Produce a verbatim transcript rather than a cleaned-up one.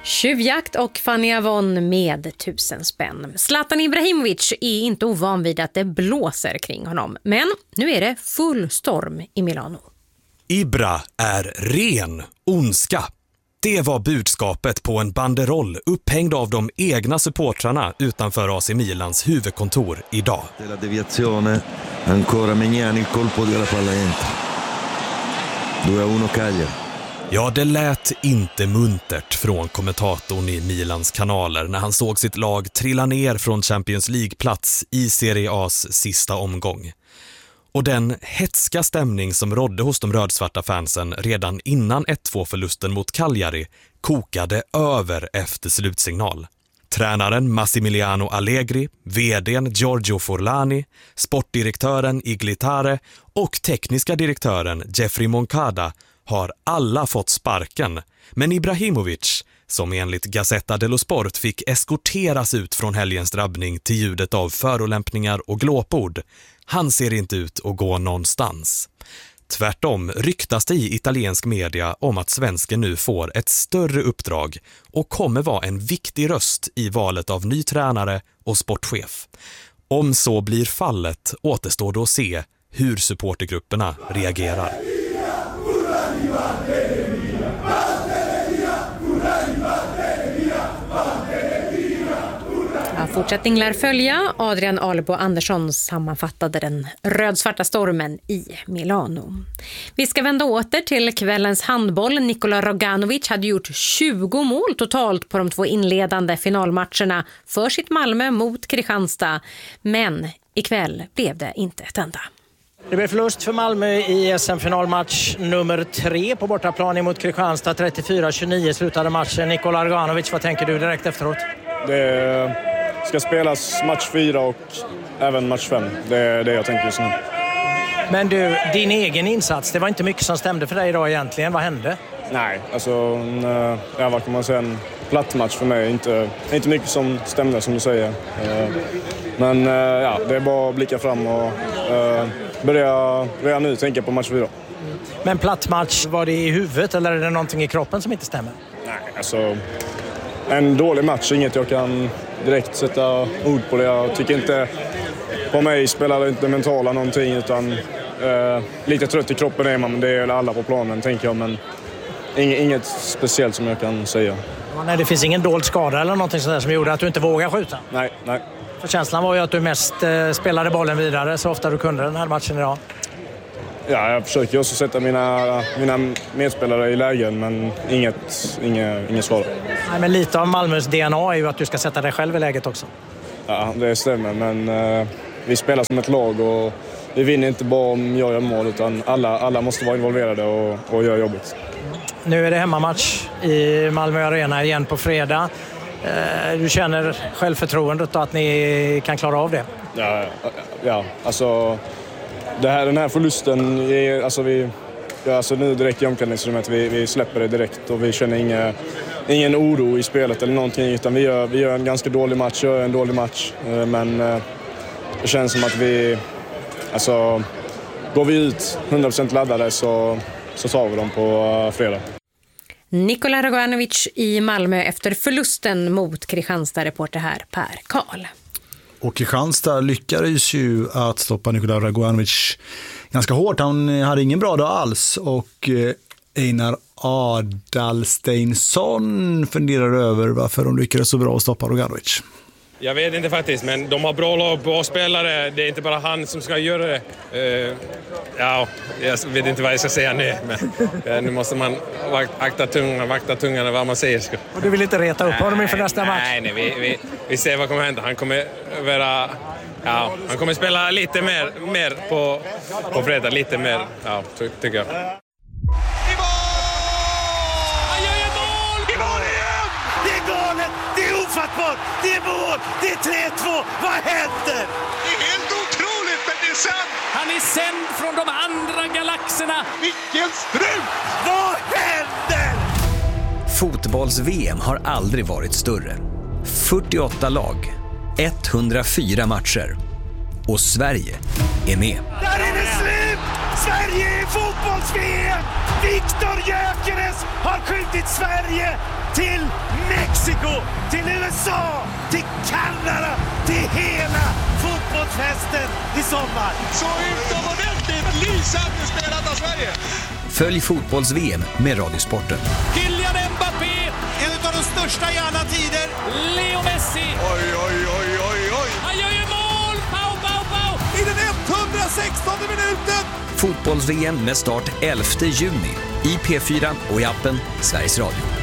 Tjuvjakt och Fanny Avon med tusen spänn. Zlatan Ibrahimovic är inte ovan vid att det blåser kring honom. Men nu är det full storm i Milano. Ibra är ren ondska. Det var budskapet på en banderoll upphängd av de egna supportrarna utanför A C Milans huvudkontor idag. La deviazione, ancora Magnani, il colpo della palla entra. due a uno Cagliari. Ja, det lät inte muntert från kommentatorn i Milans kanaler när han såg sitt lag trilla ner från Champions League-plats i Serie A's sista omgång. Och den hetska stämning som rådde hos de rödsvarta fansen redan innan ett två-förlusten mot Cagliari kokade över efter slutsignal. Tränaren Massimiliano Allegri, vdn Giorgio Forlani, sportdirektören Iglitare och tekniska direktören Jeffrey Moncada har alla fått sparken. Men Ibrahimovic, som enligt Gazzetta dello Sport fick eskorteras ut från helgens drabbning till ljudet av förolämpningar och glåpord, han ser inte ut att gå någonstans. Tvärtom ryktas det i italiensk media om att svensken nu får ett större uppdrag och kommer vara en viktig röst i valet av ny tränare och sportchef. Om så blir fallet återstår då att se hur supportergrupperna reagerar. Fortsättning lär följa. Adrian Alebo Andersson sammanfattade den rödsvarta stormen i Milano. Vi ska vända åter till kvällens handboll. Nikola Roganovic hade gjort tjugo mål totalt på de två inledande finalmatcherna för sitt Malmö mot Kristianstad. Men ikväll blev det inte ett enda. Det blev förlust för Malmö i S M-finalmatch nummer tre på bortaplan mot Kristianstad. trettiofyra tjugonio slutade matchen. Nikola Roganovic, vad tänker du direkt efteråt? Det ska spelas match fyra och även match fem. Det är det jag tänker just nu. Men du, din egen insats, det var inte mycket som stämde för dig idag egentligen. Vad hände? Nej, alltså en, ja, vad kan man säga, en platt match för mig. Inte, inte mycket som stämde som du säger. Men ja, det är bara att blicka fram och börja redan nu tänka på match fyra. Men platt match, var det i huvudet eller är det någonting i kroppen som inte stämmer? Nej, alltså en dålig match, inget jag kan direkt sätta ord på det. Jag tycker inte, på mig spelar det inte mentala någonting utan eh, lite trött i kroppen är man, men det är alla på planen tänker jag, men inget, inget speciellt som jag kan säga. Ja, nej, det finns ingen dold skada eller någonting sådär som gjorde att du inte vågar skjuta? Nej, nej. För känslan var ju att du mest eh, spelade bollen vidare så ofta du kunde den här matchen idag. Ja, jag försöker också sätta mina, mina medspelare i lägen, men inget, inget, inget svar. Nej, men lite av Malmös D N A är ju att du ska sätta dig själv i läget också. Ja, det stämmer, men eh, vi spelar som ett lag och vi vinner inte bara om jag gör mål, utan alla, alla måste vara involverade och, och göra jobbet. Nu är det hemmamatch i Malmö Arena igen på fredag. Eh, du känner självförtroendet att ni kan klara av det? Ja, ja alltså... Det här, den här förlusten, är, alltså vi, ja, alltså nu direkt i omklädningsrummet, vi, vi släpper det direkt och vi känner inga, ingen oro i spelet eller någonting, utan vi gör, vi gör en ganska dålig match, gör en dålig match, men det känns som att vi, alltså går vi ut hundra procent laddade så, så tar vi dem på fredag. Nikola Roganovic i Malmö efter förlusten mot Kristianstad, reporter här Per Karl. Och Kristianstad lyckades ju att stoppa Nikola Roganovic ganska hårt. Han hade ingen bra dag alls och Einar Adalsteinsson funderar över varför de lyckades så bra att stoppa Roganovic. Jag vet inte faktiskt, men de har bra lag, bra spelare. Det är inte bara han som ska göra det. Uh, ja, jag vet inte vad jag ska säga nu, men uh, nu måste man akta tungan, vakta tungan vad man säger. Och du vill inte reta upp honom inför nästa match? Nej, nej vi, vi, vi ser vad kommer hända. Han kommer vara, ja, han kommer spela lite mer, mer på, på fredag, lite mer, ja, ty, tycker jag. Det är mål! Det är tre två! Vad händer? Det är helt otroligt, men det är sant! Han är sänd från de andra galaxerna! Vilken strut! Vad händer? Fotbolls-V M har aldrig varit större. fyrtioåtta lag, etthundrafyra matcher. Och Sverige är med. Där är det slut! Sverige är fotbolls-V M! Viktor Gyökeres har skjutit Sverige till Mexiko, till U S A, till Kanada, till hela fotbollsfesten i sommar. Så utomordentligt lysande spelat av Sverige. Följ fotbolls-V M med Radiosporten. Kylian Mbappé, en av de största i alla tider. Leo Messi. Oj, oj, oj, oj, oj. Han gör ju mål! Pau, pau, pau! I den etthundrasextonde minuten. Fotbolls-V M med start elfte juni i P fyra och i appen Sveriges Radio.